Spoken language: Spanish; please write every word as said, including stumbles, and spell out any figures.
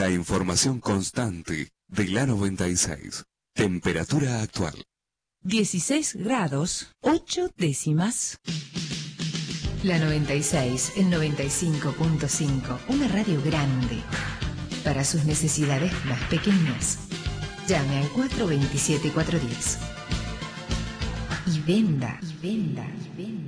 La información constante de la noventa y seis. Temperatura actual. dieciséis grados, ocho décimas. La noventa y seis, el noventa y cinco punto cinco. Una radio grande. Para sus necesidades más pequeñas. Llame al cuatro dos siete, cuatro uno cero. Y venda, y venda, y venda.